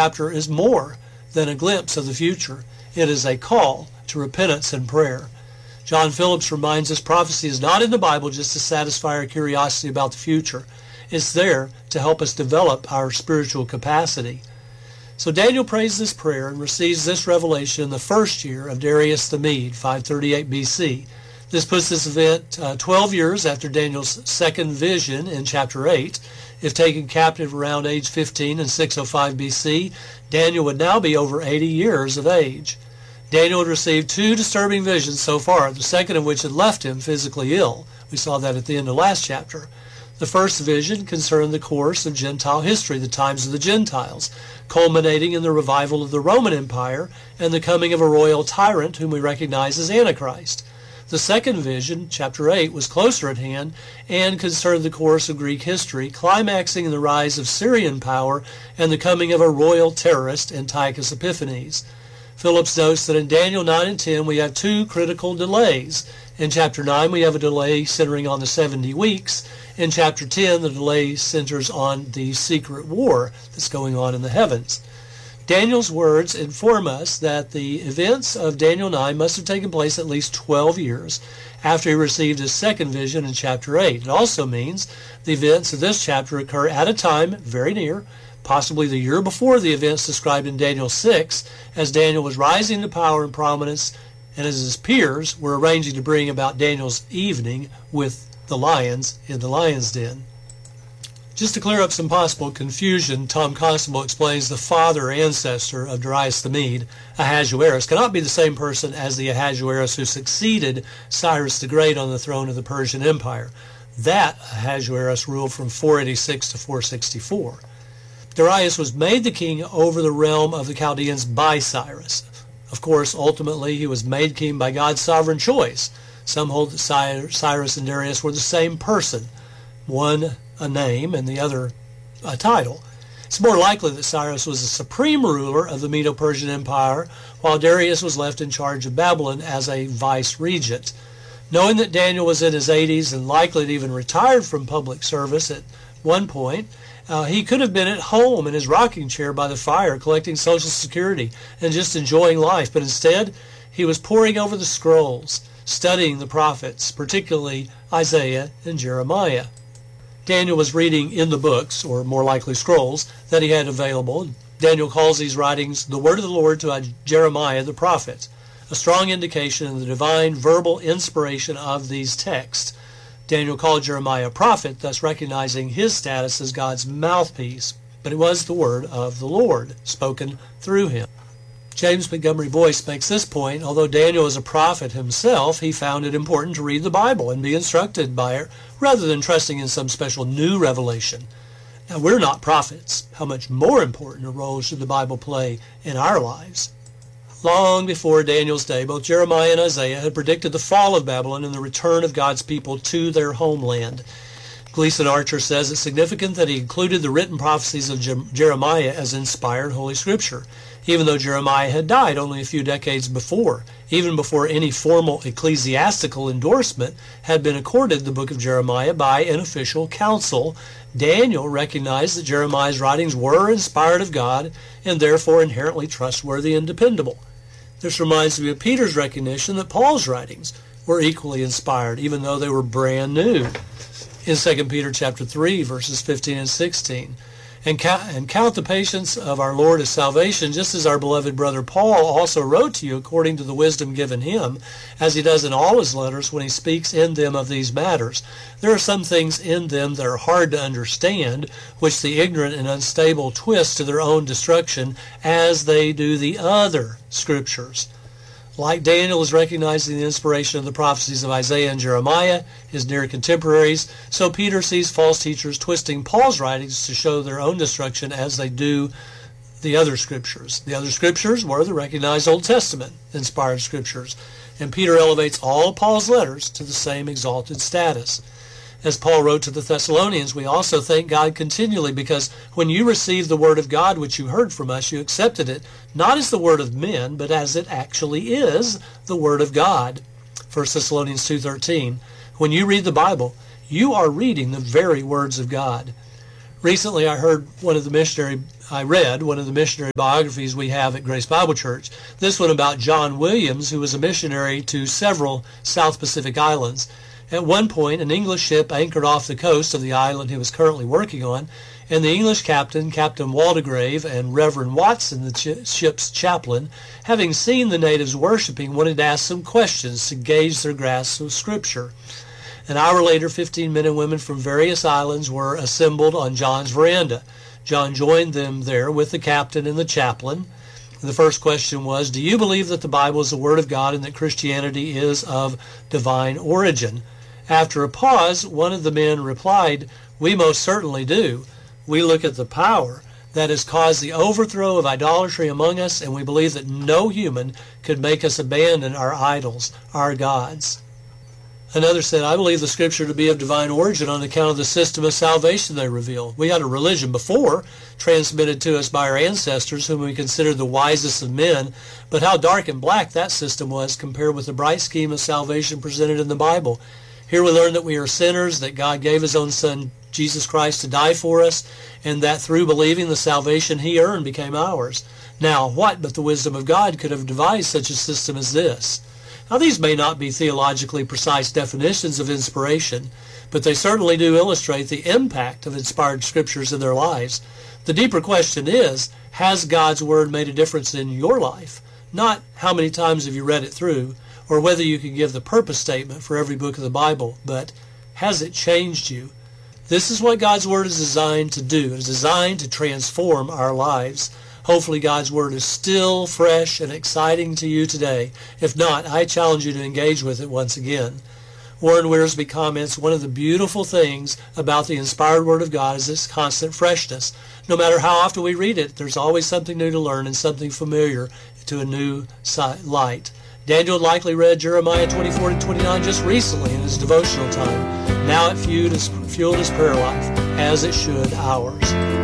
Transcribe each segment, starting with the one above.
chapter is more than a glimpse of the future. It is a call to repentance and prayer. John Phillips reminds us prophecy is not in the Bible just to satisfy our curiosity about the future. It's there to help us develop our spiritual capacity. So Daniel prays this prayer and receives this revelation in the first year of Darius the Mede, 538 BC. This puts this event 12 years after Daniel's second vision in chapter 8. If taken captive around age 15 in 605 BC, Daniel would now be over 80 years of age. Daniel had received two disturbing visions so far, the second of which had left him physically ill. We saw that at the end of last chapter. The first vision concerned the course of Gentile history, the times of the Gentiles, culminating in the revival of the Roman Empire and the coming of a royal tyrant whom we recognize as Antichrist. The second vision, chapter 8, was closer at hand and concerned the course of Greek history, climaxing in the rise of Syrian power and the coming of a royal terrorist, Antiochus Epiphanes. Phillips notes that in Daniel 9 and 10 we have two critical delays. In chapter 9 we have a delay centering on the 70 weeks. In chapter 10 the delay centers on the secret war that's going on in the heavens. Daniel's words inform us that the events of Daniel 9 must have taken place at least 12 years after he received his second vision in chapter 8. It also means the events of this chapter occur at a time very near, possibly the year before the events described in Daniel 6, as Daniel was rising to power and prominence, and as his peers were arranging to bring about Daniel's evening with the lions in the lion's den. Just to clear up some possible confusion, Tom Constable explains the father ancestor of Darius the Mede, Ahasuerus, cannot be the same person as the Ahasuerus who succeeded Cyrus the Great on the throne of the Persian Empire. That Ahasuerus ruled from 486 to 464. Darius was made the king over the realm of the Chaldeans by Cyrus. Of course, ultimately he was made king by God's sovereign choice. Some hold that Cyrus and Darius were the same person, one a name and the other a title. It's more likely that Cyrus was the supreme ruler of the Medo-Persian Empire, while Darius was left in charge of Babylon as a vice-regent. Knowing that Daniel was in his 80s and likely to even retired from public service at one point, he could have been at home in his rocking chair by the fire collecting Social Security and just enjoying life, but instead he was poring over the scrolls, studying the prophets, particularly Isaiah and Jeremiah. Daniel was reading in the books, or more likely scrolls, that he had available. Daniel calls these writings the word of the Lord to Jeremiah the prophet, a strong indication of the divine verbal inspiration of these texts. Daniel called Jeremiah a prophet, thus recognizing his status as God's mouthpiece, but it was the word of the Lord, spoken through him. James Montgomery Boyce makes this point: although Daniel is a prophet himself, he found it important to read the Bible and be instructed by it, rather than trusting in some special new revelation. Now, we're not prophets. How much more important a role should the Bible play in our lives? Long before Daniel's day, both Jeremiah and Isaiah had predicted the fall of Babylon and the return of God's people to their homeland. Gleason Archer says it's significant that he included the written prophecies of Jeremiah as inspired Holy Scripture, even though Jeremiah had died only a few decades before. Even before any formal ecclesiastical endorsement had been accorded the book of Jeremiah by an official council, Daniel recognized that Jeremiah's writings were inspired of God and therefore inherently trustworthy and dependable. This reminds me of Peter's recognition that Paul's writings were equally inspired, even though they were brand new. In 2 Peter chapter 3, verses 15 and 16, and count the patience of our Lord as salvation, just as our beloved brother Paul also wrote to you according to the wisdom given him, as he does in all his letters when he speaks in them of these matters. There are some things in them that are hard to understand, which the ignorant and unstable twist to their own destruction, as they do the other scriptures. Like Daniel is recognizing the inspiration of the prophecies of Isaiah and Jeremiah, his near contemporaries, so Peter sees false teachers twisting Paul's writings to show their own destruction as they do the other scriptures. The other scriptures were the recognized Old Testament inspired scriptures, and Peter elevates all of Paul's letters to the same exalted status. As Paul wrote to the Thessalonians, we also thank God continually because when you received the word of God which you heard from us, you accepted it, not as the word of men, but as it actually is, the word of God. 1 Thessalonians 2:13. When you read the Bible, you are reading the very words of God. Recently I heard one of the missionary I read one of the missionary biographies we have at Grace Bible Church. This one about John Williams, who was a missionary to several South Pacific islands. At one point, an English ship anchored off the coast of the island he was currently working on, and the English captain, Captain Waldegrave, and Reverend Watson, the ship's chaplain, having seen the natives worshiping, wanted to ask some questions to gauge their grasp of Scripture. An hour later, 15 men and women from various islands were assembled on John's veranda. John joined them there with the captain and the chaplain. The first question was, do you believe that the Bible is the Word of God and that Christianity is of divine origin? After a pause, one of the men replied, we most certainly do. We look at the power that has caused the overthrow of idolatry among us, and we believe that no human could make us abandon our idols, our gods. Another said, I believe the Scripture to be of divine origin on account of the system of salvation they reveal. We had a religion before, transmitted to us by our ancestors, whom we considered the wisest of men, but how dark and black that system was compared with the bright scheme of salvation presented in the Bible. Here we learn that we are sinners, that God gave His own Son, Jesus Christ, to die for us, and that through believing the salvation He earned became ours. Now, what but the wisdom of God could have devised such a system as this? Now, these may not be theologically precise definitions of inspiration, but they certainly do illustrate the impact of inspired Scriptures in their lives. The deeper question is, has God's Word made a difference in your life? Not how many times have you read it through, or whether you can give the purpose statement for every book of the Bible, but has it changed you? This is what God's Word is designed to do. It is designed to transform our lives. Hopefully God's Word is still fresh and exciting to you today. If not, I challenge you to engage with it once again. Warren Wiersbe comments, one of the beautiful things about the inspired Word of God is its constant freshness. No matter how often we read it, there's always something new to learn and something familiar to a new light. Daniel likely read Jeremiah 24-29 just recently in his devotional time. Now it fueled his prayer life, as it should ours.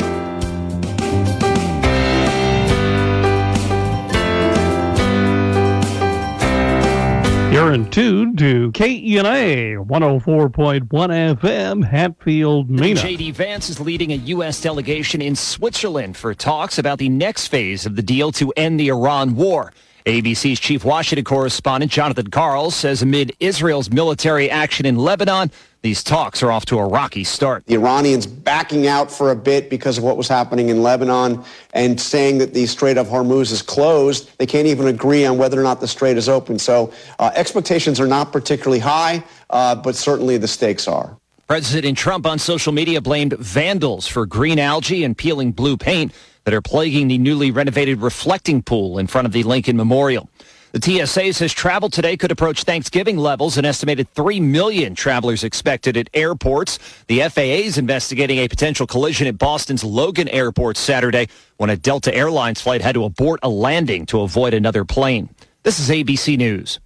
You're in tune to KENA 104.1 FM, Hatfield, Mena. J.D. Vance is leading a U.S. delegation in Switzerland for talks about the next phase of the deal to end the Iran war. ABC's chief Washington correspondent Jonathan Karl says amid Israel's military action in Lebanon, these talks are off to a rocky start. The Iranians backing out for a bit because of what was happening in Lebanon and saying that the Strait of Hormuz is closed. They can't even agree on whether or not the strait is open. So expectations are not particularly high, but certainly the stakes are. President Trump on social media blamed vandals for green algae and peeling blue paint that are plaguing the newly renovated reflecting pool in front of the Lincoln Memorial. The TSA says travel today could approach Thanksgiving levels, an estimated 3 million travelers expected at airports. The FAA is investigating a potential collision at Boston's Logan Airport Saturday when a Delta Airlines flight had to abort a landing to avoid another plane. This is ABC News.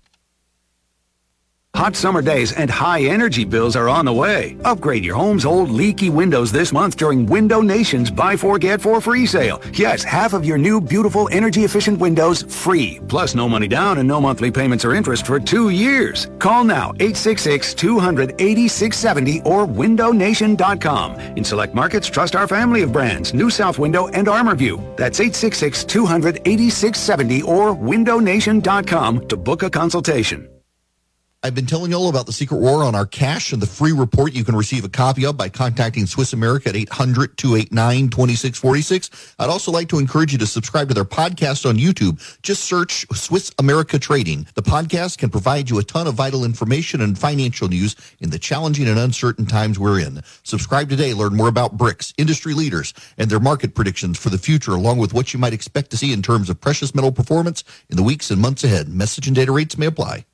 Hot summer days and high energy bills are on the way. Upgrade your home's old leaky windows this month during Window Nation's Buy 4 Get 4 free sale. Yes, half of your new beautiful energy efficient windows free. Plus no money down and no monthly payments or interest for 2 years. Call now 866-200-8670 or windownation.com. In select markets, trust our family of brands, New South Window and ArmorView. That's 866-200-8670 or windownation.com to book a consultation. I've been telling you all about the secret war on our cash and the free report you can receive a copy of by contacting Swiss America at 800-289-2646. I'd also like to encourage you to subscribe to their podcast on YouTube. Just search Swiss America Trading. The podcast can provide you a ton of vital information and financial news in the challenging and uncertain times we're in. Subscribe today. Learn more about BRICS, industry leaders, and their market predictions for the future, along with what you might expect to see in terms of precious metal performance in the weeks and months ahead. Message and data rates may apply.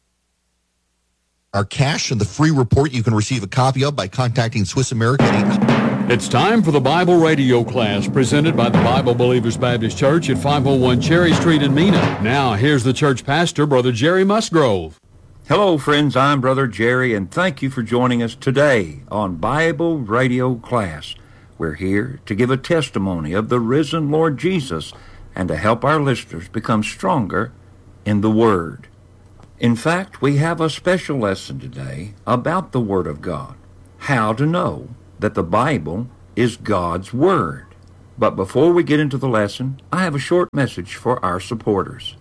Our cash and the free report you can receive a copy of by contacting Swiss America. It's time for the Bible radio class presented by the Bible Believers Baptist Church at 501 Cherry Street in Mena. Now, here's the church pastor, Brother Jerry Musgrove. Hello, friends. I'm Brother Jerry, and thank you for joining us today on Bible radio class. We're here to give a testimony of the risen Lord Jesus and to help our listeners become stronger in the Word. In fact, we have a special lesson today about the Word of God, how to know that the Bible is God's Word. But before we get into the lesson, I have a short message for our supporters.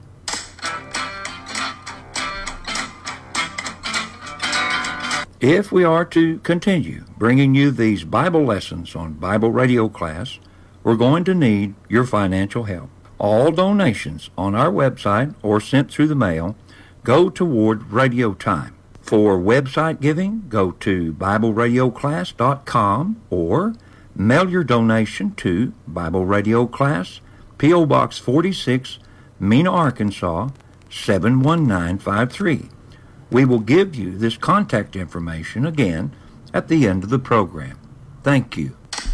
If we are to continue bringing you these Bible lessons on Bible Radio Class, we're going to need your financial help. All donations on our website or sent through the mail go toward radio time. For website giving, go to BibleRadioClass.com or mail your donation to Bible Radio Class, P.O. Box 46, Mena, Arkansas, 71953. We will give you this contact information again at the end of the program. Thank you.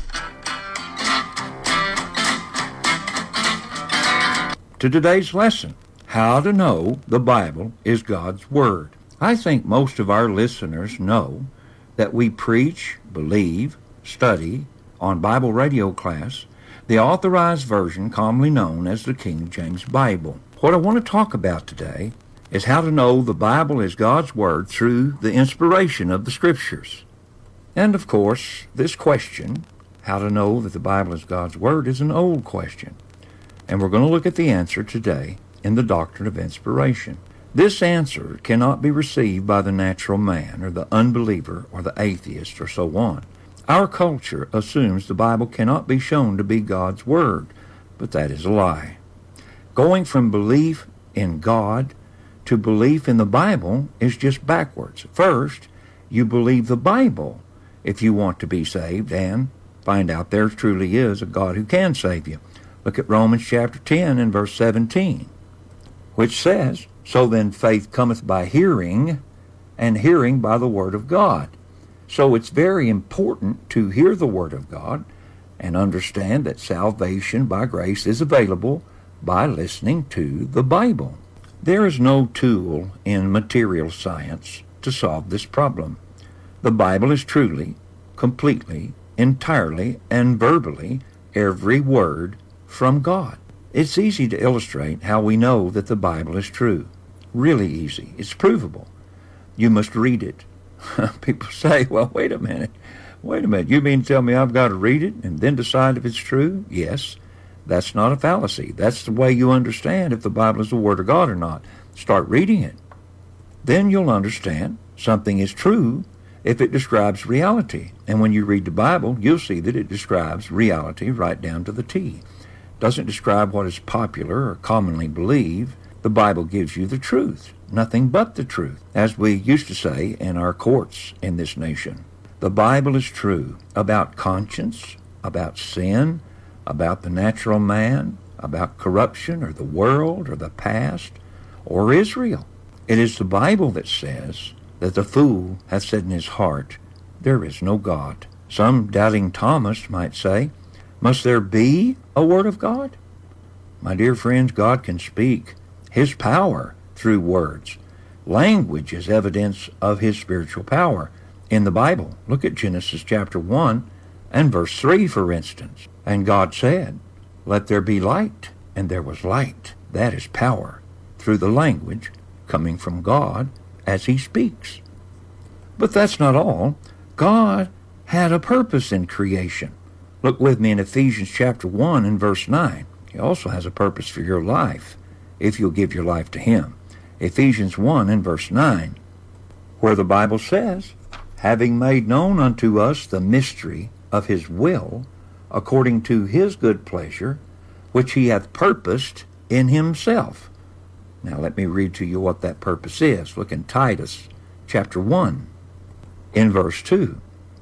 To today's lesson, how to know the Bible is God's Word. I think most of our listeners know that we preach, believe, study on Bible Radio Class, the authorized version commonly known as the King James Bible. What I want to talk about today is how to know the Bible is God's Word through the inspiration of the Scriptures. And of course, this question, how to know that the Bible is God's Word, is an old question. And we're going to look at the answer today in the doctrine of inspiration. This answer cannot be received by the natural man or the unbeliever or the atheist or so on. Our culture assumes the Bible cannot be shown to be God's Word, but that is a lie. Going from belief in God to belief in the Bible is just backwards. First, you believe the Bible if you want to be saved and find out there truly is a God who can save you. Look at Romans chapter 10 and verse 17, which says, "So then faith cometh by hearing, and hearing by the Word of God." So it's very important to hear the Word of God and understand that salvation by grace is available by listening to the Bible. There is no tool in material science to solve this problem. The Bible is truly, completely, entirely, and verbally every word from God. It's easy to illustrate how we know that the Bible is true. Really easy. It's provable. You must read it. People say, well, wait a minute. You mean to tell me I've got to read it and then decide if it's true? Yes. That's not a fallacy. That's the way you understand if the Bible is the Word of God or not. Start reading it. Then you'll understand something is true if it describes reality. And when you read the Bible, you'll see that it describes reality right down to the T. It doesn't describe what is popular or commonly believed. The Bible gives you the truth, nothing but the truth, as we used to say in our courts in this nation. The Bible is true about conscience, about sin, about the natural man, about corruption or the world or the past or Israel. It is the Bible that says that the fool hath said in his heart, there is no God. Some doubting Thomas might say, must there be a Word of God? My dear friends, God can speak His power through words. Language is evidence of His spiritual power. In the Bible, look at Genesis chapter 1 and verse 3, for instance. And God said, let there be light, and there was light. That is power through the language coming from God as He speaks. But that's not all. God had a purpose in creation. Look with me in Ephesians chapter 1 and verse 9. He also has a purpose for your life if you'll give your life to Him. Ephesians 1 and verse 9, where the Bible says, having made known unto us the mystery of His will, according to His good pleasure, which He hath purposed in Himself. Now let me read to you what that purpose is. Look in Titus chapter 1, in verse 2.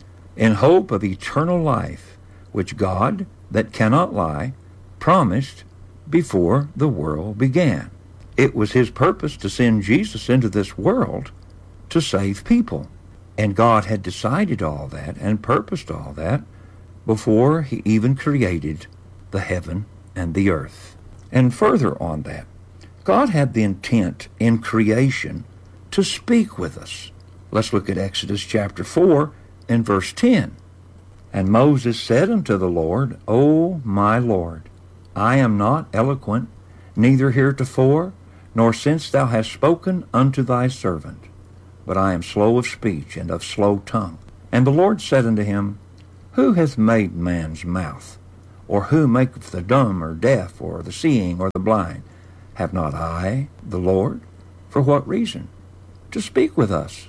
In hope of eternal life, which God, that cannot lie, promised before the world began. It was His purpose to send Jesus into this world to save people. And God had decided all that and purposed all that before He even created the heaven and the earth. And further on that, God had the intent in creation to speak with us. Let's look at Exodus chapter 4 and verse 10. And Moses said unto the Lord, O my Lord, I am not eloquent, neither heretofore, nor since thou hast spoken unto thy servant, but I am slow of speech and of slow tongue. And the Lord said unto him, Who hath made man's mouth, Or who maketh the dumb or deaf or the seeing or the blind? Have not I, the Lord? For what reason? To speak with us.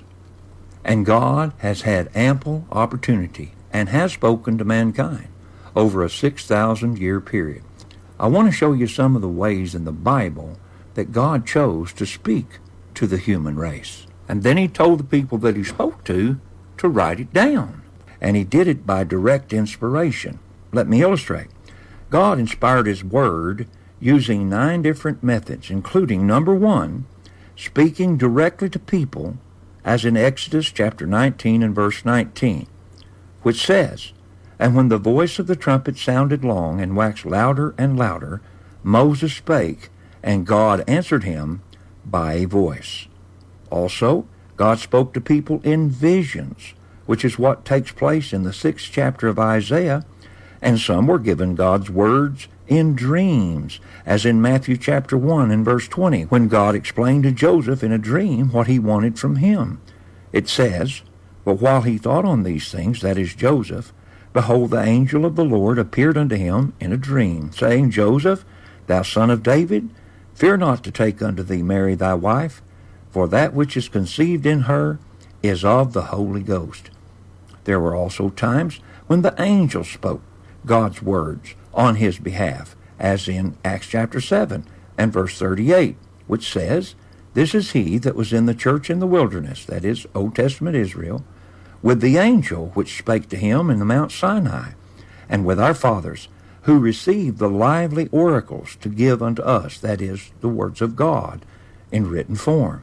And God has had ample opportunity and has spoken to mankind over a 6,000-year period. I want to show you some of the ways in the Bible that God chose to speak to the human race. And then he told the people that he spoke to write it down. And he did it by direct inspiration. Let me illustrate. God inspired his word using 9 different methods, including, number 1, speaking directly to people, as in Exodus chapter 19 and verse 19, which says, And when the voice of the trumpet sounded long and waxed louder and louder, Moses spake, and God answered him by a voice. Also, God spoke to people in visions, which is what takes place in the 6th chapter of Isaiah, and some were given God's words in dreams, as in Matthew chapter 1 and verse 20, when God explained to Joseph in a dream what he wanted from him. It says, But while he thought on these things, that is Joseph, behold, the angel of the Lord appeared unto him in a dream, saying, Joseph, thou son of David, fear not to take unto thee Mary thy wife, for that which is conceived in her is of the Holy Ghost. There were also times when the angel spoke God's words on his behalf, as in Acts chapter 7 and verse 38, which says, This is he that was in the church in the wilderness, that is, Old Testament Israel, with the angel which spake to him in the Mount Sinai, and with our fathers, who received the lively oracles to give unto us, that is, the words of God, in written form.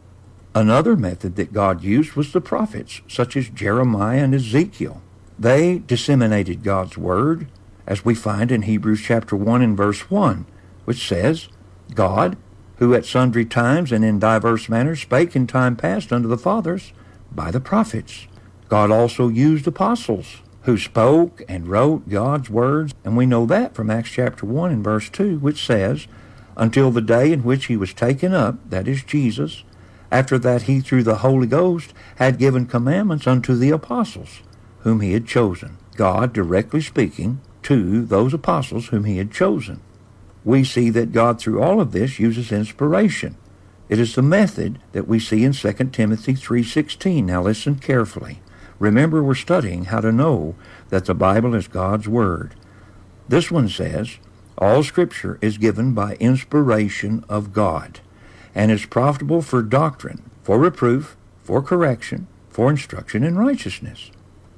Another method that God used was the prophets, such as Jeremiah and Ezekiel. They disseminated God's word, as we find in Hebrews chapter 1 and verse 1, which says, God, who at sundry times and in diverse manners spake in time past unto the fathers by the prophets. God also used apostles, who spoke and wrote God's words, and we know that from Acts chapter 1 and verse 2, which says, Until the day in which he was taken up, that is Jesus, after that he through the Holy Ghost had given commandments unto the apostles, whom he had chosen. God directly speaking to those apostles whom he had chosen. We see that God through all of this uses inspiration. It is the method that we see in 2 Timothy 3:16. Now listen carefully. Remember, we're studying how to know that the Bible is God's Word. This one says, All Scripture is given by inspiration of God, and is profitable for doctrine, for reproof, for correction, for instruction in righteousness.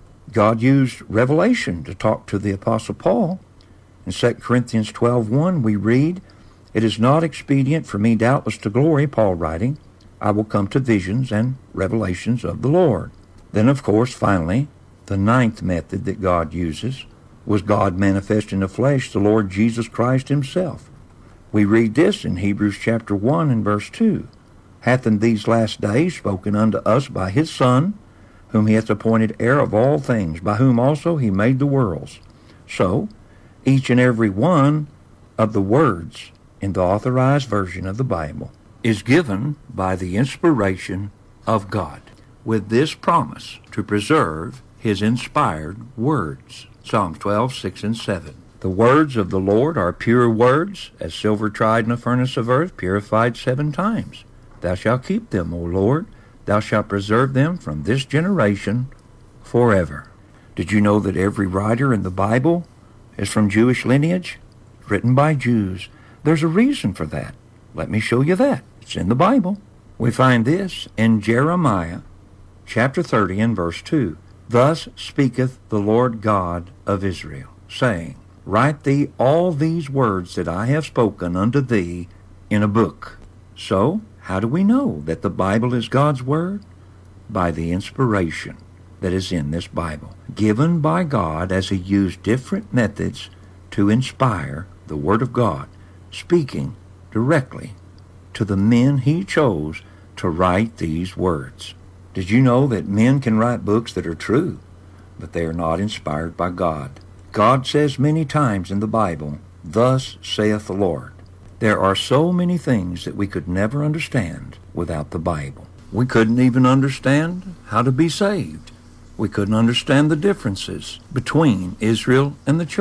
God used revelation to talk to the Apostle Paul. In 2 Corinthians 12:1 we read, It is not expedient for me doubtless to glory, Paul writing, I will come to visions and revelations of the Lord. Then, of course, finally, the 9th method that God uses was God manifest in the flesh, the Lord Jesus Christ himself. We read this in Hebrews chapter 1 and verse 2. Hath in these last days spoken unto us by his Son, whom he hath appointed heir of all things, by whom also he made the worlds. So, each and every one of the words in the authorized version of the Bible is given by the inspiration of God, with this promise to preserve his inspired words. Psalms 12:6 and 7. The words of the Lord are pure words, as silver tried in a furnace of earth, purified 7 times. Thou shalt keep them, O Lord. Thou shalt preserve them from this generation forever. Did you know that every writer in the Bible is from Jewish lineage? Written by Jews. There's a reason for that. Let me show you that. It's in the Bible. We find this in Jeremiah chapter 30 and verse 2. Thus speaketh the Lord God of Israel, saying, Write thee all these words that I have spoken unto thee in a book. So, how do we know that the Bible is God's Word? By the inspiration that is in this Bible, given by God as he used different methods to inspire the Word of God, speaking directly to the men he chose to write these words. Did you know that men can write books that are true, but they are not inspired by God? God says many times in the Bible, Thus saith the Lord. There are so many things that we could never understand without the Bible. We couldn't even understand how to be saved. We couldn't understand the differences between Israel and the church.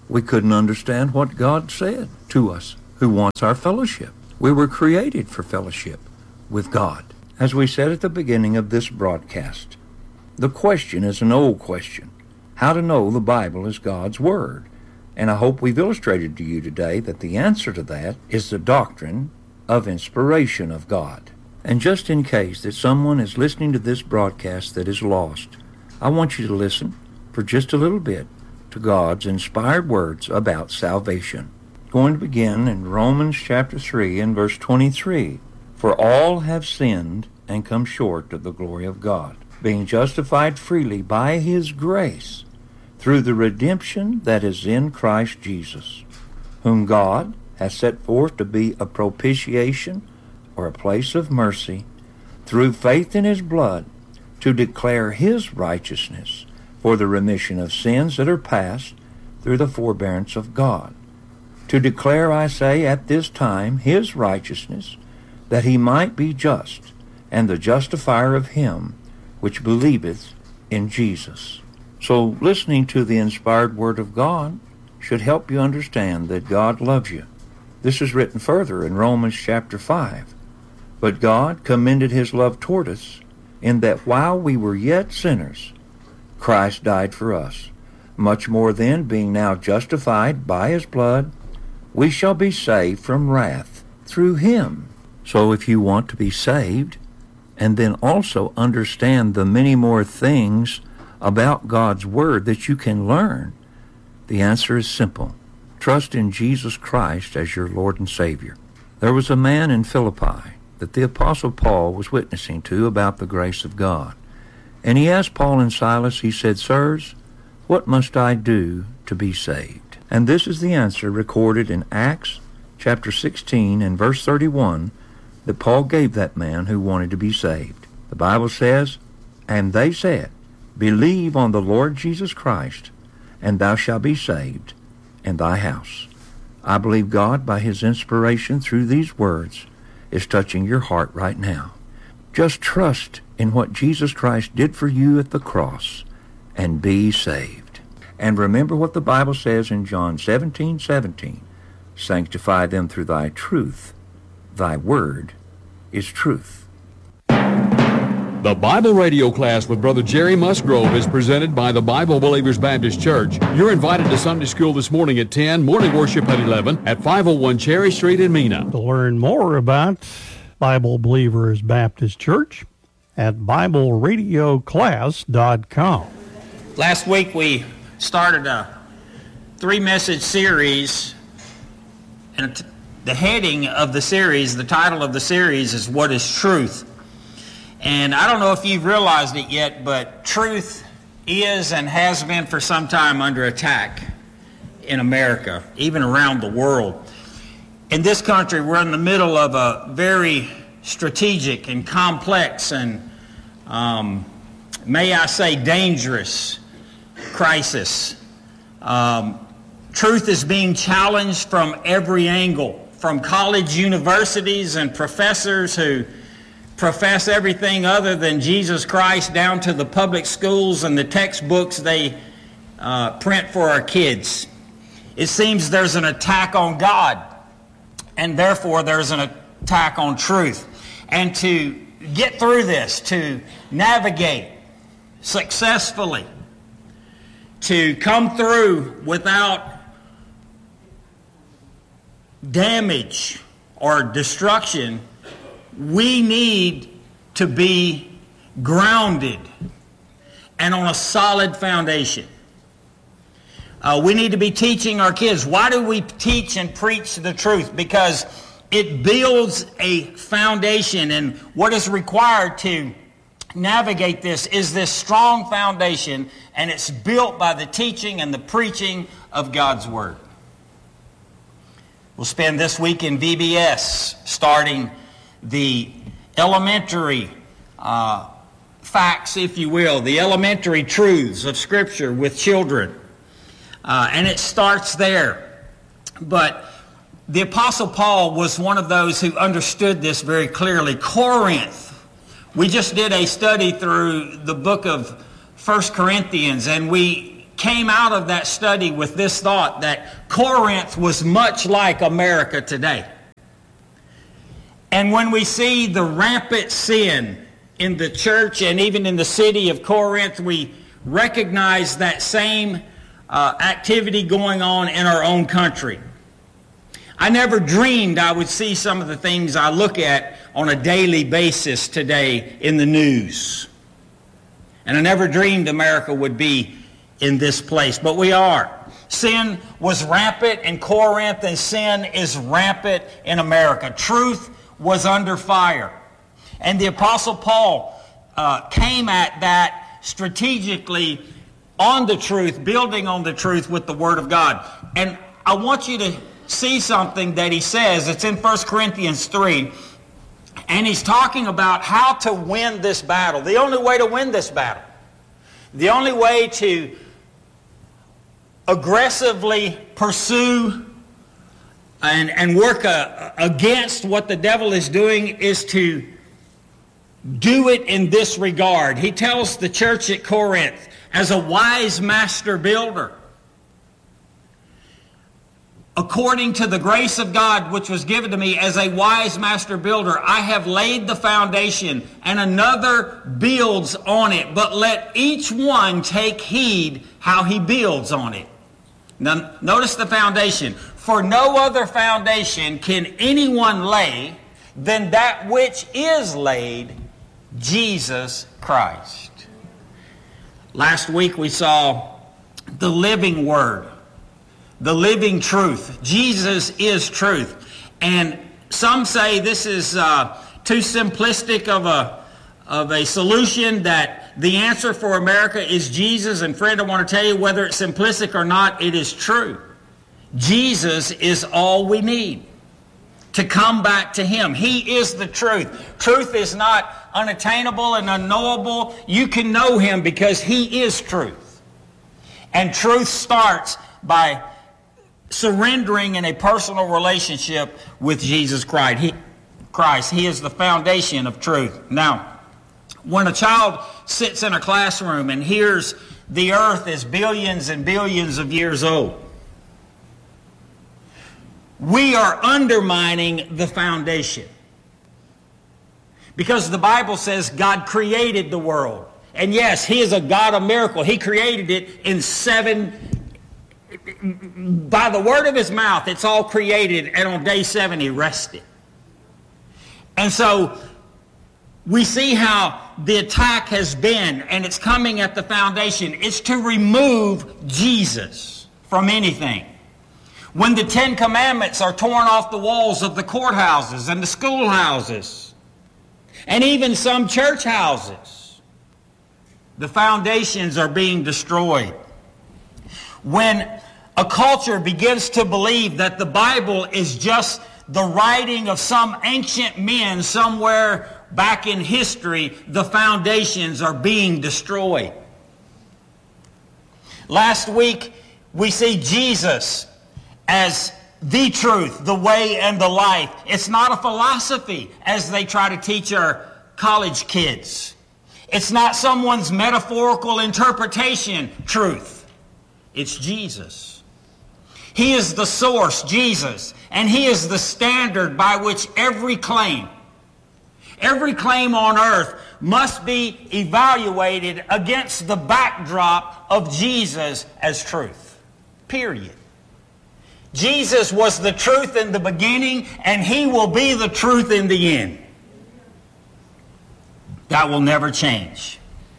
We couldn't understand what God said to us, who wants our fellowship. We were created for fellowship with God. As we said at the beginning of this broadcast, the question is an old question: how to know the Bible is God's Word. And I hope we've illustrated to you today that the answer to that is the doctrine of inspiration of God. And just in case that someone is listening to this broadcast that is lost, I want you to listen for just a little bit to God's inspired words about salvation. Going to begin in Romans chapter 3 and verse 23. For all have sinned and come short of the glory of God, being justified freely by his grace through the redemption that is in Christ Jesus, whom God has set forth to be a propitiation, or a place of mercy, through faith in his blood, to declare his righteousness for the remission of sins that are past through the forbearance of God. To declare, I say, at this time his righteousness, that he might be just, and the justifier of him which believeth in Jesus. So listening to the inspired word of God should help you understand that God loves you. This is written further in Romans chapter 5. But God commended his love toward us, in that while we were yet sinners, Christ died for us. Much more then, being now justified by his blood, we shall be saved from wrath through him. So if you want to be saved, and then also understand the many more things about God's Word that you can learn, the answer is simple. Trust in Jesus Christ as your Lord and Savior. There was a man in Philippi that the Apostle Paul was witnessing to about the grace of God. And he asked Paul and Silas, he said, Sirs, what must I do to be saved? And this is the answer recorded in Acts chapter 16 and verse 31 that Paul gave that man who wanted to be saved. The Bible says, And they said, Believe on the Lord Jesus Christ, and thou shalt be saved, and thy house. I believe God, by his inspiration through these words, is touching your heart right now. Just trust in what Jesus Christ did for you at the cross, and be saved. And remember what the Bible says in John 17:17. Sanctify them through thy truth. Thy word is truth. The Bible radio class with Brother Jerry Musgrove is presented by the Bible Believers Baptist Church. You're invited to Sunday school this morning at 10, morning worship at 11 at 501 Cherry Street in Mena. To learn more about Bible Believers Baptist Church at BibleRadioClass.com. Last week we started a 3-message series, and the heading of the series, the title of the series is What is Truth? And I don't know if you've realized it yet, but truth is and has been for some time under attack in America, even around the world. In this country, we're in the middle of a very strategic and complex and, may I say, dangerous crisis. Truth is being challenged from every angle, from college universities and professors who profess everything other than Jesus Christ, down to the public schools and the textbooks they print for our kids. It seems there's an attack on God, and therefore there's an attack on truth. And to get through this, to navigate successfully, to come through without damage or destruction, we need to be grounded and on a solid foundation. We need to be teaching our kids. Why do we teach and preach the truth? Because it builds a foundation, and what is required to navigate this is this strong foundation, and it's built by the teaching and the preaching of God's Word. We'll spend this week in VBS starting the elementary facts, if you will, the elementary truths of Scripture with children. And it starts there. But the Apostle Paul was one of those who understood this very clearly. Corinth. We just did a study through the book of 1 Corinthians, and we came out of that study with this thought that Corinth was much like America today. And when we see the rampant sin in the church and even in the city of Corinth, we recognize that same activity going on in our own country. I never dreamed I would see some of the things I look at on a daily basis today in the news. And I never dreamed America would be in this place, but we are. Sin was rampant in Corinth, and sin is rampant in America. Truth was under fire. And the Apostle Paul came at that strategically on the truth, building on the truth with the Word of God. And I want you to see something that he says. It's in 1 Corinthians 3. And he's talking about how to win this battle. The only way to win this battle. The only way to aggressively pursue and work against what the devil is doing is to do it in this regard. He tells the church at Corinth, as a wise master builder, according to the grace of God which was given to me as a wise master builder, I have laid the foundation, and another builds on it. But let each one take heed how he builds on it. Now, notice the foundation. For no other foundation can anyone lay than that which is laid, Jesus Christ. Last week we saw the living Word, the living truth. Jesus is truth. And some say this is too simplistic of a solution, that the answer for America is Jesus. And friend, I want to tell you, whether it's simplistic or not, it is true. Jesus is all we need to come back to Him. He is the truth. Truth is not unattainable and unknowable. You can know Him because He is truth. And truth starts by surrendering in a personal relationship with Jesus Christ. He is the foundation of truth. Now, when a child sits in a classroom and hears the earth is billions and billions of years old, we are undermining the foundation. Because the Bible says God created the world. And yes, He is a God of miracle. He created it in 7, by the word of His mouth, it's all created, and on day 7 He rested. And so we see how the attack has been, and it's coming at the foundation. It's to remove Jesus from anything. When the 10 Commandments are torn off the walls of the courthouses and the schoolhouses, and even some church houses, the foundations are being destroyed. When a culture begins to believe that the Bible is just the writing of some ancient men somewhere back in history, the foundations are being destroyed. Last week, we see Jesus as the truth, the way, and the life. It's not a philosophy, as they try to teach our college kids. It's not someone's metaphorical interpretation truth. It's Jesus. He is the source, Jesus, and He is the standard by which every claim on earth must be evaluated against the backdrop of Jesus as truth. Period. Jesus was the truth in the beginning, and He will be the truth in the end. That will never change.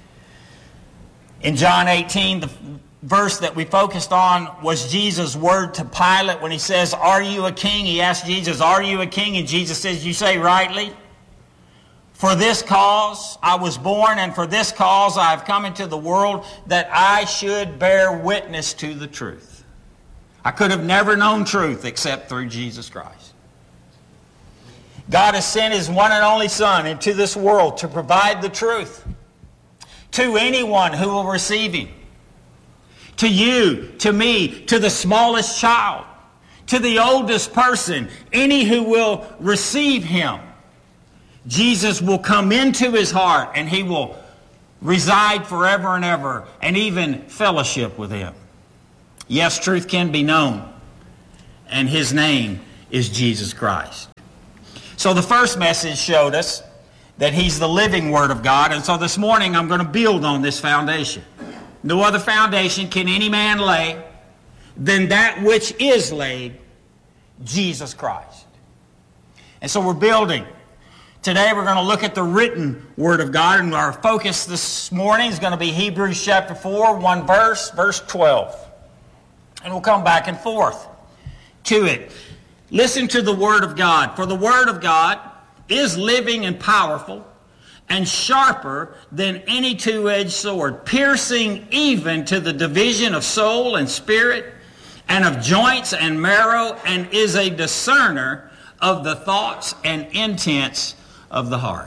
In John 18, the verse that we focused on was Jesus' word to Pilate when he says, "Are you a king?" He asked Jesus, "Are you a king?" And Jesus says, "You say rightly. For this cause I was born, and for this cause I have come into the world, that I should bear witness to the truth." I could have never known truth except through Jesus Christ. God has sent His one and only Son into this world to provide the truth to anyone who will receive Him. To you, to me, to the smallest child, to the oldest person, any who will receive Him. Jesus will come into his heart, and He will reside forever and ever, and even fellowship with Him. Yes, truth can be known, and His name is Jesus Christ. So the first message showed us that He's the living Word of God, and so this morning I'm going to build on this foundation. No other foundation can any man lay than that which is laid, Jesus Christ. And so we're building. Today we're going to look at the written Word of God, and our focus this morning is going to be Hebrews chapter 4, one verse, verse 12. And we'll come back and forth to it. Listen to the Word of God. For the Word of God is living and powerful and sharper than any two-edged sword, piercing even to the division of soul and spirit and of joints and marrow, and is a discerner of the thoughts and intents of the heart.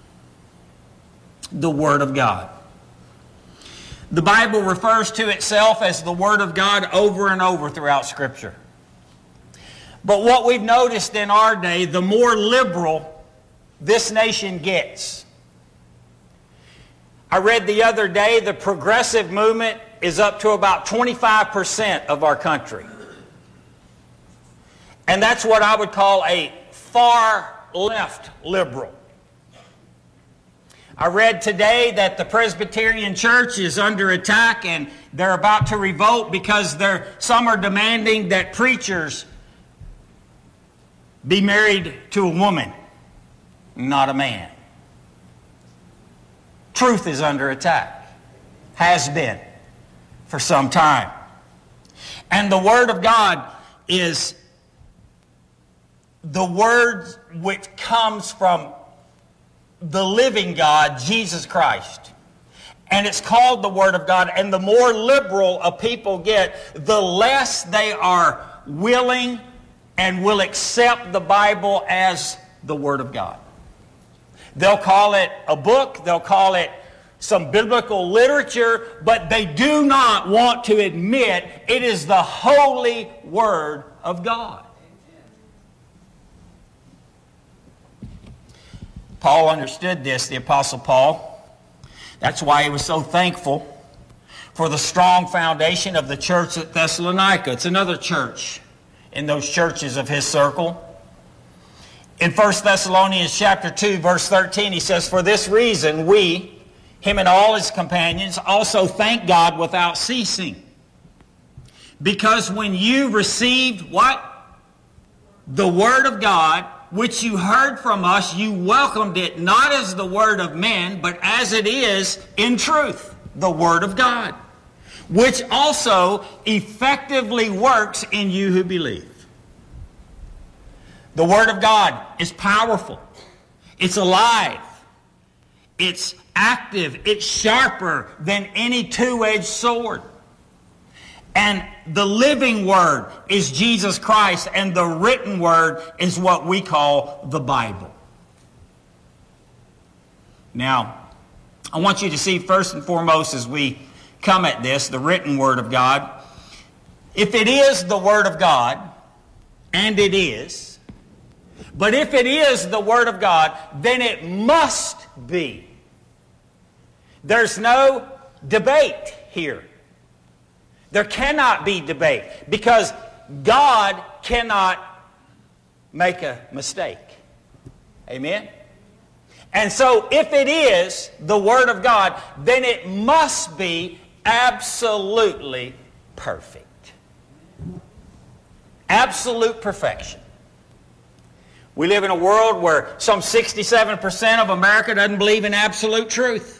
The Word of God. The Bible refers to itself as the Word of God over and over throughout Scripture. But what we've noticed in our day, the more liberal this nation gets. I read the other day the progressive movement is up to about 25% of our country. And that's what I would call a far left liberal. I read today that the Presbyterian Church is under attack and they're about to revolt because some are demanding that preachers be married to a woman, not a man. Truth is under attack. Has been for some time. And the Word of God is the Word which comes from the living God, Jesus Christ. And it's called the Word of God. And the more liberal a people get, the less they are willing and will accept the Bible as the Word of God. They'll call it a book, they'll call it some biblical literature, but they do not want to admit it is the holy Word of God. Paul understood this, the Apostle Paul. That's why he was so thankful for the strong foundation of the church at Thessalonica. It's another church in those churches of his circle. In 1 Thessalonians chapter 2, verse 13, he says, "For this reason we, him and all his companions, also thank God without ceasing. Because when you received," what? "The Word of God, which you heard from us, you welcomed it not as the word of men, but as it is in truth, the Word of God, which also effectively works in you who believe." The Word of God is powerful. It's alive. It's active. It's sharper than any two-edged sword. And the living Word is Jesus Christ, and the written Word is what we call the Bible. Now, I want you to see first and foremost as we come at this, the written Word of God. If it is the Word of God, and it is, but if it is the Word of God, then it must be. There's no debate here. There cannot be debate because God cannot make a mistake. Amen? And so if it is the Word of God, then it must be absolutely perfect. Absolute perfection. We live in a world where some 67% of America doesn't believe in absolute truth.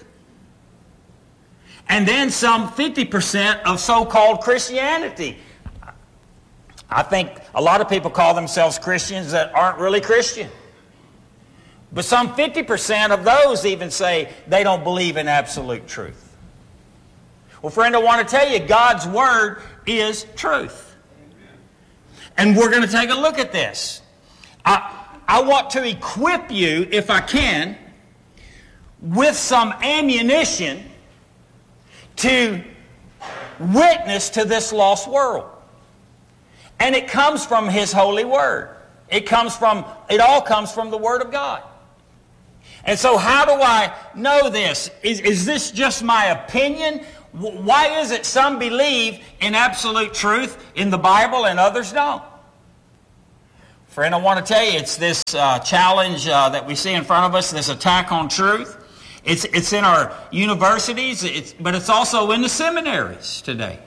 And then some 50% of so-called Christianity. I think a lot of people call themselves Christians that aren't really Christian. But some 50% of those even say they don't believe in absolute truth. Well, friend, I want to tell you, God's Word is truth. And we're going to take a look at this. I want to equip you, if I can, with some ammunition to witness to this lost world. And it comes from His holy Word. It all comes from the Word of God. And so how do I know this? Is this just my opinion? Why is it some believe in absolute truth in the Bible and others don't? Friend, I want to tell you, it's this challenge that we see in front of us, this attack on truth. It's in our universities, but it's also in the seminaries today.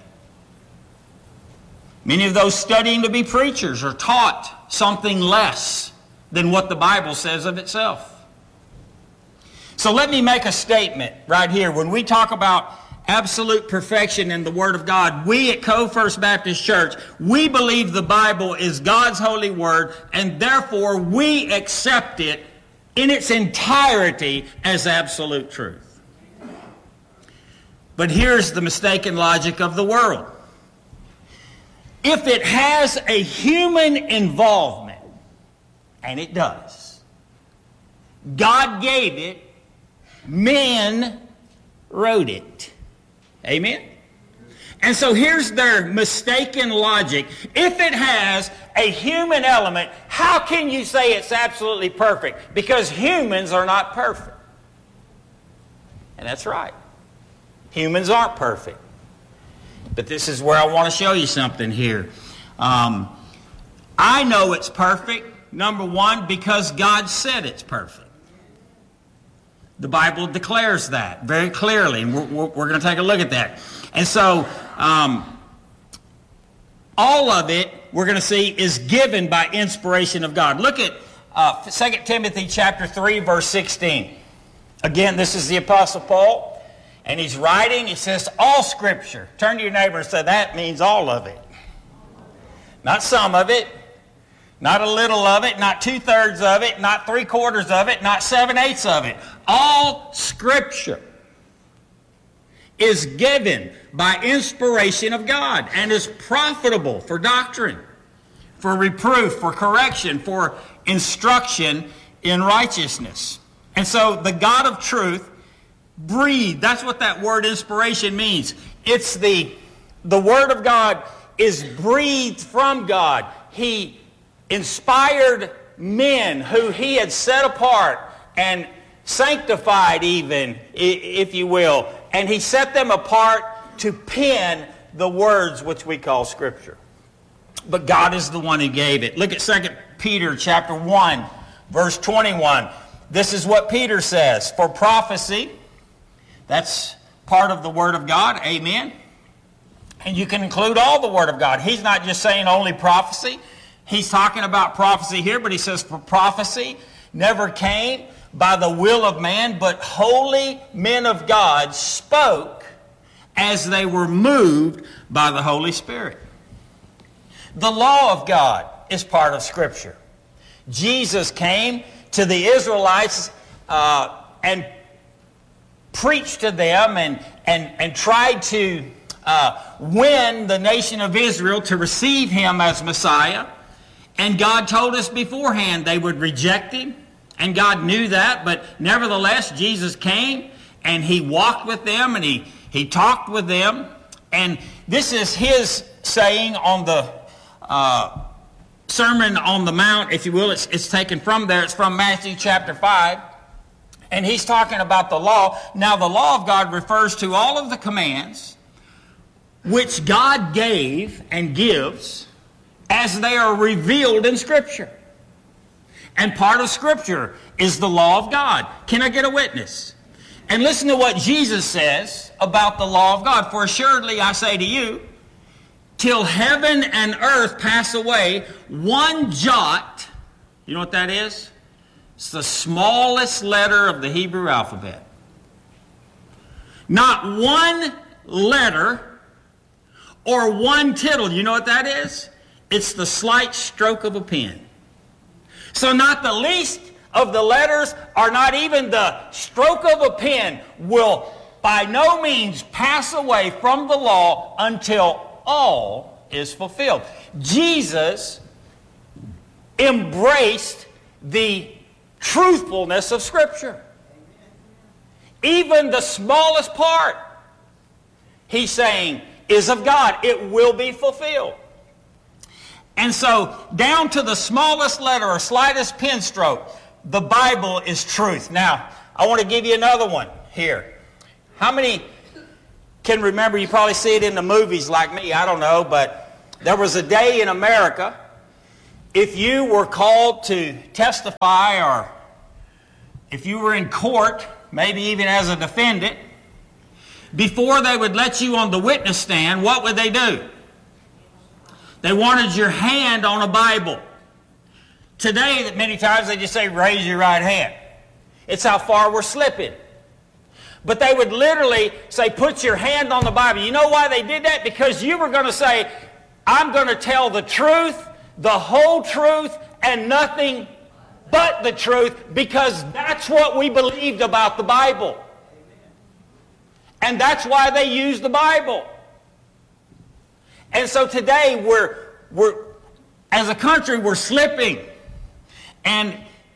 Many of those studying to be preachers are taught something less than what the Bible says of itself. So let me make a statement right here. When we talk about absolute perfection in the Word of God, we at Cove First Baptist Church, we believe the Bible is God's holy Word, and therefore we accept it in its entirety as absolute truth. But here's the mistaken logic of the world. If it has a human involvement, and it does, God gave it, men wrote it. Amen? And so here's their mistaken logic. If it has a human element, how can you say it's absolutely perfect? Because humans are not perfect. And that's right. Humans aren't perfect. But this is where I want to show you something here. I know it's perfect, number one, because God said it's perfect. The Bible declares that very clearly, and we're going to take a look at that. And so, all of it, we're going to see, is given by inspiration of God. Look at 2 Timothy chapter 3, verse 16. Again, this is the Apostle Paul. And he's writing, he says, all Scripture. Turn to your neighbor and say, that means all of it. Not some of it, not a little of it, not 2/3 of it, not 3/4 of it, not 7/8 of it. All Scripture is given by inspiration of God and is profitable for doctrine, for reproof, for correction, for instruction in righteousness. And so the God of truth breathed. That's what that word inspiration means. It's the Word of God is breathed from God. He inspired men who He had set apart and sanctified even, if you will. And He set them apart to pen the words which we call Scripture. But God is the one who gave it. Look at 2 Peter chapter 1, verse 21. This is what Peter says. For prophecy, that's part of the Word of God. Amen. And you can include all the Word of God. He's not just saying only prophecy. He's talking about prophecy here, but he says for prophecy never came by the will of man, but holy men of God spoke as they were moved by the Holy Spirit. The law of God is part of Scripture. Jesus came to the Israelites and preached to them and tried to win the nation of Israel to receive Him as Messiah. And God told us beforehand they would reject Him. And God knew that, but nevertheless, Jesus came and He walked with them and He talked with them. And this is His saying on the Sermon on the Mount, if you will. It's taken from there. It's from Matthew chapter 5. And He's talking about the law. Now, the law of God refers to all of the commands which God gave and gives as they are revealed in Scripture. And part of Scripture is the law of God. Can I get a witness? And listen to what Jesus says about the law of God. For assuredly I say to you, till heaven and earth pass away, one jot, you know what that is? It's the smallest letter of the Hebrew alphabet. Not one letter or one tittle, you know what that is? It's the slight stroke of a pen. So not the least of the letters, or not even the stroke of a pen, will by no means pass away from the law until all is fulfilled. Jesus embraced the truthfulness of Scripture. Even the smallest part, He's saying, is of God. It will be fulfilled. And so, down to the smallest letter or slightest pen stroke, the Bible is truth. Now, I want to give you another one here. How many can remember, you probably see it in the movies like me, I don't know, but there was a day in America, if you were called to testify or if you were in court, maybe even as a defendant, before they would let you on the witness stand, what would they do? They wanted your hand on a Bible. Today, many times they just say, raise your right hand. It's how far we're slipping. But they would literally say, put your hand on the Bible. You know why they did that? Because you were going to say, I'm going to tell the truth, the whole truth, and nothing but the truth, because that's what we believed about the Bible. And that's why they used the Bible. And so today we're as a country, we're slipping. And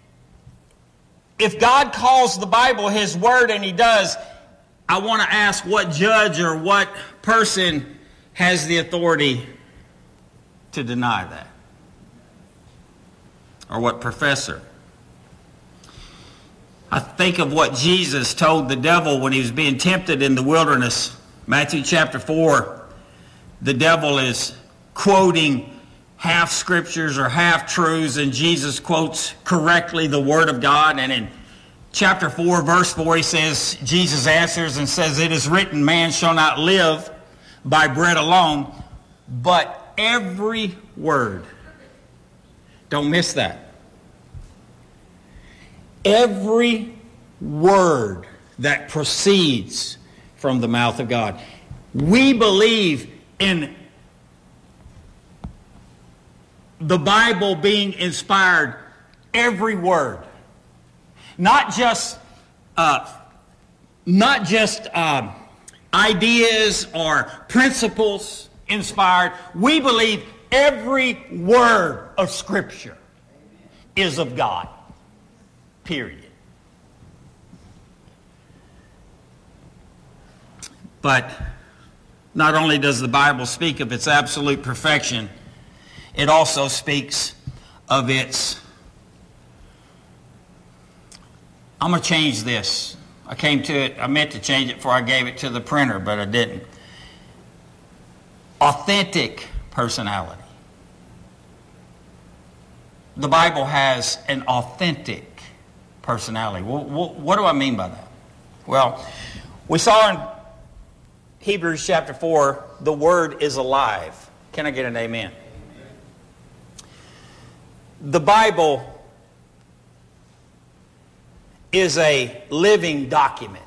if God calls the Bible His Word, and He does, I want to ask what judge or what person has the authority to deny that? Or what professor? I think of what Jesus told the devil when He was being tempted in the wilderness. Matthew chapter 4, the devil is quoting half scriptures or half truths, and Jesus quotes correctly the Word of God. And in chapter 4, verse 4, he says, Jesus answers and says, it is written, man shall not live by bread alone, but every word. Don't miss that. Every word that proceeds from the mouth of God. We believe in the Bible being inspired, every word. Not just ideas or principles inspired. We believe every word of Scripture is of God. Period. But not only does the Bible speak of its absolute perfection, it also speaks of its... I'm going to change this. I meant to change it before I gave it to the printer, but I didn't. Authentic personality. The Bible has an authentic personality. What do I mean by that? Well, we saw in Hebrews chapter 4, the Word is alive. Can I get an amen? The Bible is a living document.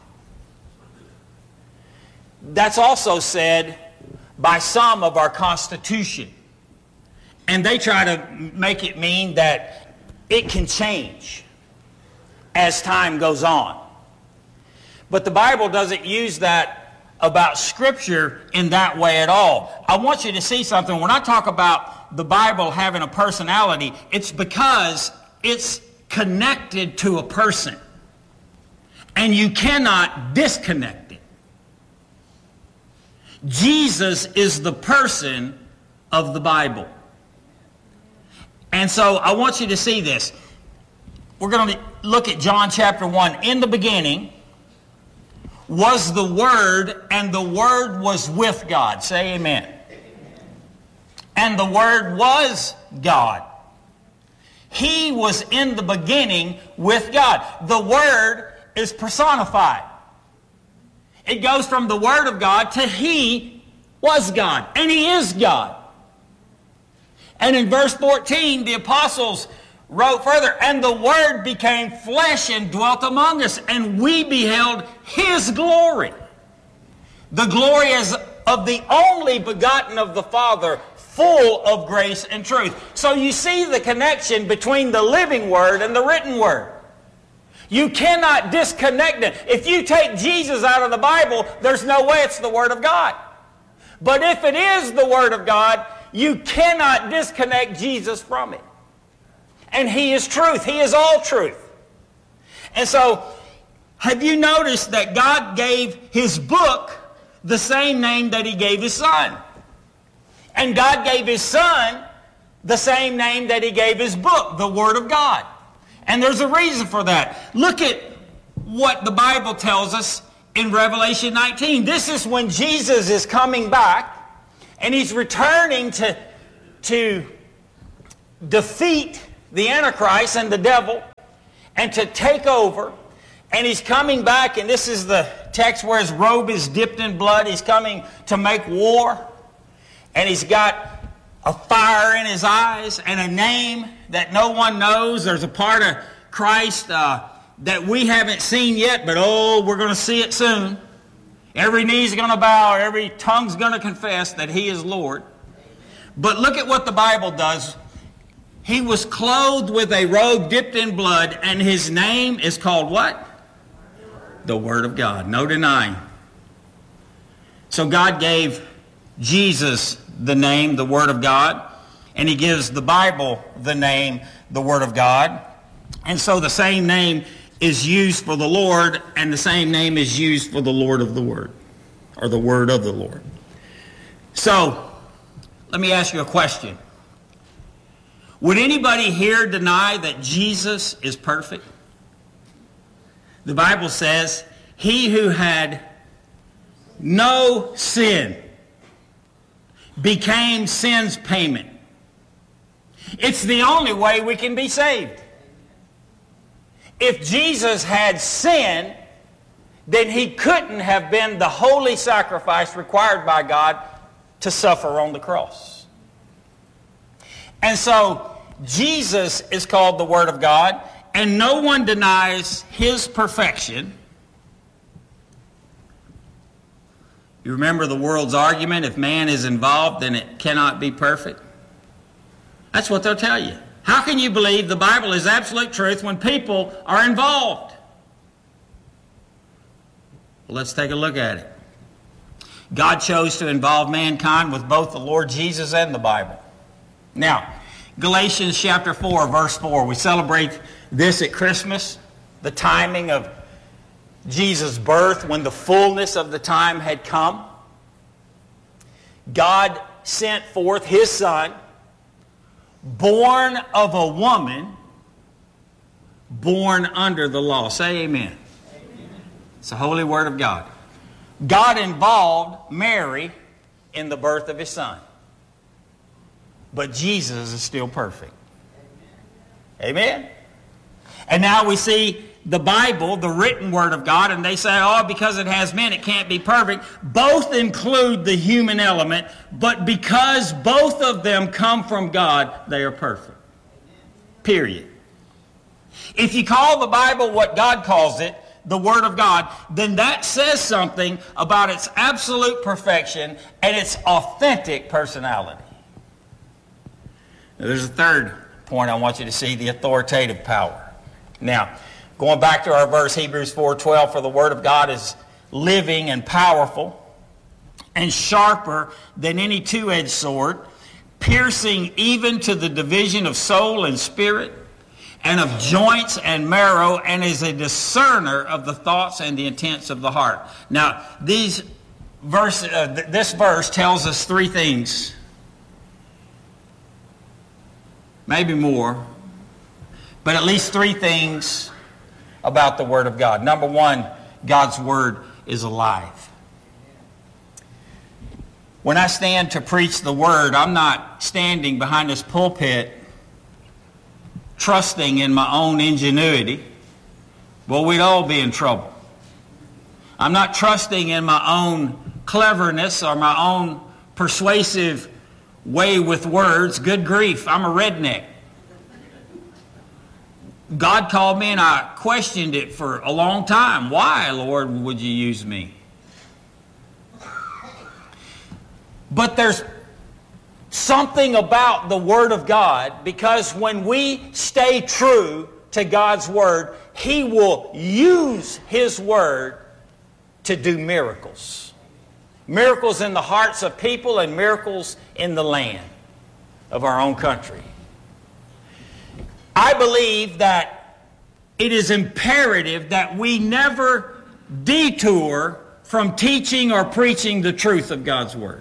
That's also said by some of our Constitution. And they try to make it mean that it can change as time goes on. But the Bible doesn't use that about Scripture in that way at all. I want you to see something. When I talk about the Bible having a personality, it's because it's connected to a person. And you cannot disconnect it. Jesus is the person of the Bible. And so I want you to see this. We're going to look at John chapter 1. In the beginning was the Word, and the Word was with God. Say amen. And the Word was God. He was in the beginning with God. The Word is personified. It goes from the Word of God to He was God, and He is God. And in verse 14, the apostles wrote further, and the Word became flesh and dwelt among us, and we beheld His glory. The glory is of the only begotten of the Father, full of grace and truth. So you see the connection between the living Word and the written Word. You cannot disconnect it. If you take Jesus out of the Bible, there's no way it's the Word of God. But if it is the Word of God, you cannot disconnect Jesus from it. And He is truth. He is all truth. And so, have you noticed that God gave His book the same name that He gave His Son? And God gave His Son the same name that He gave His book, the Word of God. And there's a reason for that. Look at what the Bible tells us in Revelation 19. This is when Jesus is coming back, and he's returning to defeat the Antichrist and the devil and to take over. And he's coming back, and this is the text where his robe is dipped in blood. He's coming to make war, and he's got a fire in his eyes and a name that no one knows. There's a part of Christ that we haven't seen yet, but we're going to see it soon. Every knee's going to bow, every tongue's going to confess that he is Lord. But look at what the Bible does. He was clothed with a robe dipped in blood, and his name is called what? The Word of God. No denying. So God gave Jesus the name, the Word of God, and he gives the Bible the name, the Word of God. And so the same name is used for the Lord, and the same name is used for the Lord of the Word, or the Word of the Lord. So, let me ask you a question. Would anybody here deny that Jesus is perfect? The Bible says, he who had no sin became sin's payment. It's the only way we can be saved. If Jesus had sinned, then he couldn't have been the holy sacrifice required by God to suffer on the cross. And so Jesus is called the Word of God, and no one denies his perfection. You remember the world's argument, if man is involved, then it cannot be perfect? That's what they'll tell you. How can you believe the Bible is absolute truth when people are involved? Well, let's take a look at it. God chose to involve mankind with both the Lord Jesus and the Bible. Now, Galatians chapter 4, verse 4. We celebrate this at Christmas, the timing of Jesus' birth, when the fullness of the time had come. God sent forth his Son, born of a woman, born under the law. Say amen. Amen. It's the holy word of God. God involved Mary in the birth of his Son. But Jesus is still perfect. Amen. And now we see the Bible, the written word of God, and they say, because it has men, it can't be perfect. Both include the human element, but because both of them come from God, they are perfect. Period. If you call the Bible what God calls it, the Word of God, then that says something about its absolute perfection and its authentic personality. Now, there's a third point I want you to see, the authoritative power. Now, going back to our verse, Hebrews 4:12, for the Word of God is living and powerful and sharper than any two-edged sword, piercing even to the division of soul and spirit and of joints and marrow, and is a discerner of the thoughts and the intents of the heart. Now, this verse tells us three things, maybe more, but at least three things about the Word of God. Number one, God's Word is alive. When I stand to preach the Word, I'm not standing behind this pulpit trusting in my own ingenuity. Well, we'd all be in trouble. I'm not trusting in my own cleverness or my own persuasive way with words. Good grief, I'm a redneck. God called me and I questioned it for a long time. Why, Lord, would you use me? But there's something about the Word of God, because when we stay true to God's Word, He will use His Word to do miracles. Miracles in the hearts of people and miracles in the land of our own country. I believe that it is imperative that we never detour from teaching or preaching the truth of God's Word.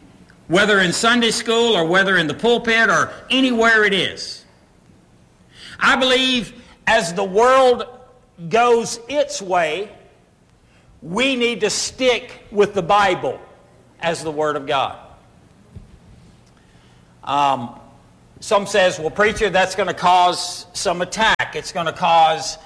Whether in Sunday school or whether in the pulpit or anywhere it is. I believe as the world goes its way, we need to stick with the Bible as the Word of God. Some says, well, preacher, that's going to cause some attack. It's going to cause,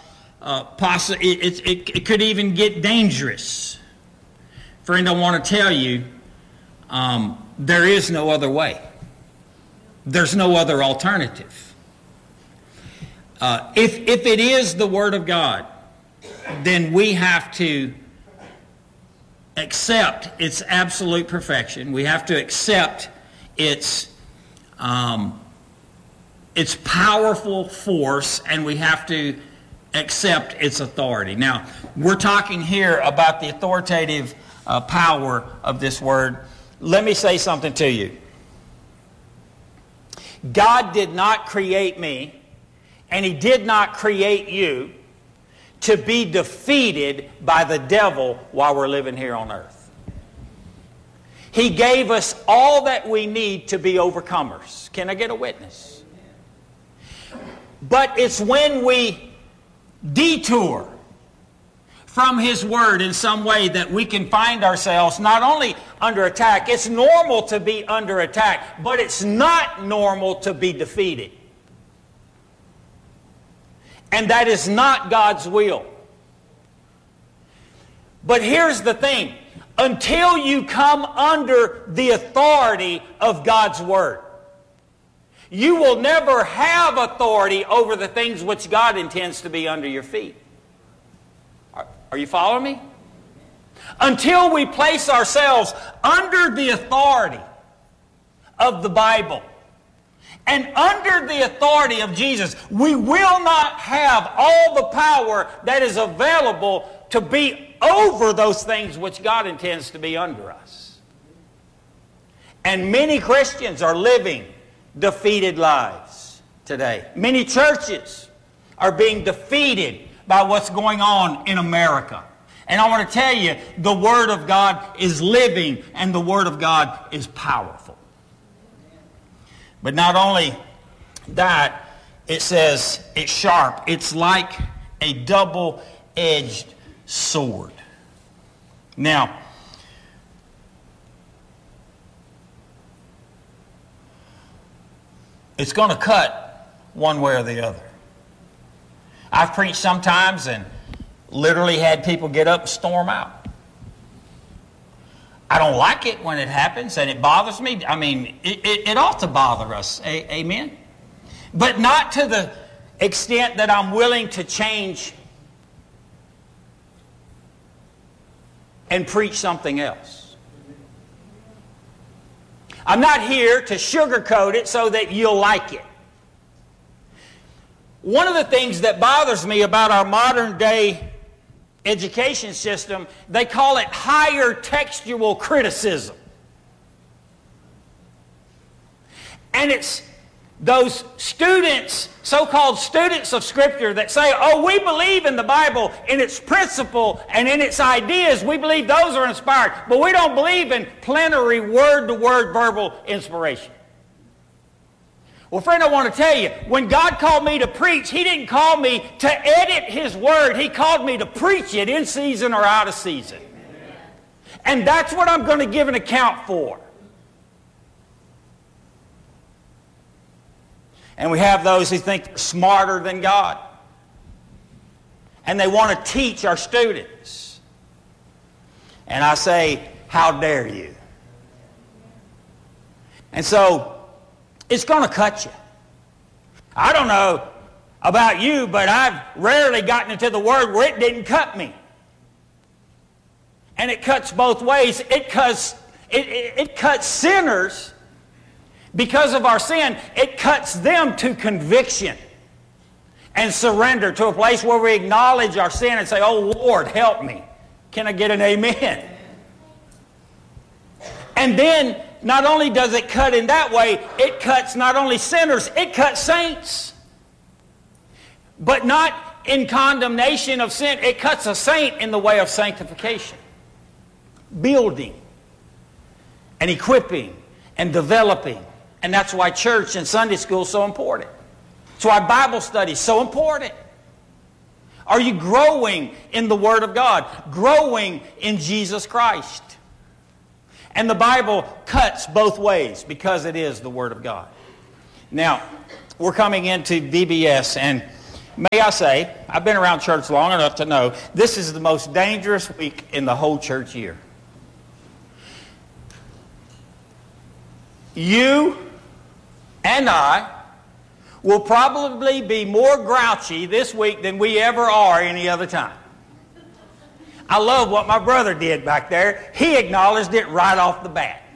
it could even get dangerous. Friend, I want to tell you, there is no other way. There's no other alternative. If it is the Word of God, then we have to accept its absolute perfection. We have to accept its powerful force, and we have to accept its authority. Now, we're talking here about the authoritative power of this Word. Let me say something to you. God did not create me, and He did not create you to be defeated by the devil while we're living here on earth. He gave us all that we need to be overcomers. Can I get a witness? But it's when we detour from His Word in some way that we can find ourselves not only under attack. It's normal to be under attack, but it's not normal to be defeated. And that is not God's will. But here's the thing. Until you come under the authority of God's Word, you will never have authority over the things which God intends to be under your feet. Are you following me? Until we place ourselves under the authority of the Bible and under the authority of Jesus, we will not have all the power that is available to be over those things which God intends to be under us. And many Christians are living defeated lives today. Many churches are being defeated by what's going on in America. And I want to tell you, the Word of God is living and the Word of God is powerful. But not only that, it says it's sharp. It's like a double-edged sword. Now, it's going to cut one way or the other. I've preached sometimes and literally had people get up and storm out. I don't like it when it happens, and it bothers me. I mean, it ought to bother us. Amen? But not to the extent that I'm willing to change and preach something else. I'm not here to sugarcoat it so that you'll like it. One of the things that bothers me about our modern day education system, they call it higher textual criticism. And it's those students, so-called students of Scripture, that say, oh, we believe in the Bible in its principle and in its ideas. We believe those are inspired. But we don't believe in plenary word-to-word verbal inspiration. Well, friend, I want to tell you, when God called me to preach, He didn't call me to edit His Word. He called me to preach it in season or out of season. And that's what I'm going to give an account for. And we have those who think they're smarter than God. And they want to teach our students. And I say, how dare you? And so, it's going to cut you. I don't know about you, but I've rarely gotten into the Word where it didn't cut me. And it cuts both ways. It cuts sinners because of our sin. It cuts them to conviction and surrender to a place where we acknowledge our sin and say, oh, Lord, help me. Can I get an amen? And then, not only does it cut in that way, it cuts not only sinners, it cuts saints. But not in condemnation of sin. It cuts a saint in the way of sanctification. Building and equipping and developing. And that's why church and Sunday school is so important. That's why Bible study is so important. Are you growing in the Word of God? Growing in Jesus Christ? And the Bible cuts both ways because it is the Word of God. Now, we're coming into VBS, and may I say, I've been around church long enough to know this is the most dangerous week in the whole church year. You and I will probably be more grouchy this week than we ever are any other time. I love what my brother did back there. He acknowledged it right off the bat.